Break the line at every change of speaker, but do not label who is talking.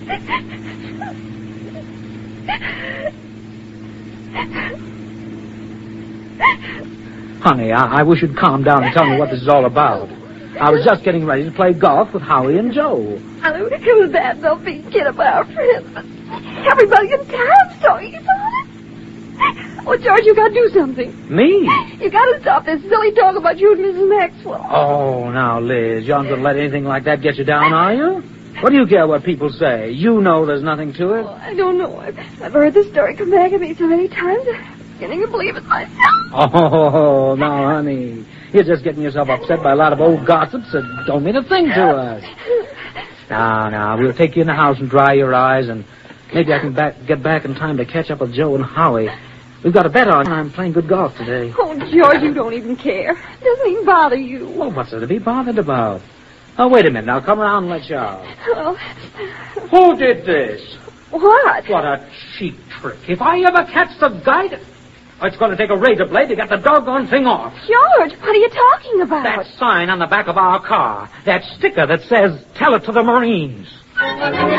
Honey, I wish you'd calm down and tell me what this is all about. I was just getting ready to play golf with Howie and Joe.
It was that self-feed kid of our friends, but everybody in town's talking about it. Oh, George, you got to do something.
Me?
You got to stop this silly talk about you and Mrs. Maxwell.
Oh, now, Liz, you aren't going to let anything like that get you down, are you? What do you care what people say? You know there's nothing to it.
Oh, I don't know. I've heard the story come back at me so many times. I'm beginning to believe it myself.
Oh, now, honey, you're just getting yourself upset by a lot of old gossips that don't mean a thing to us. Now, we'll take you in the house and dry your eyes, and maybe I can get back in time to catch up with Joe and Howie. We've got a bet on time playing good golf today.
Oh, George, you don't even care. It doesn't even bother you.
Well, what's there to be bothered about? Oh, wait a minute. Now, come around and let you out.
Oh.
Who did this?
What?
What a cheap trick. If I ever catch the guy... It's going to take a razor blade to get the doggone thing off.
George, what are you talking about?
That sign on the back of our car. That sticker that says, "Tell it to the Marines."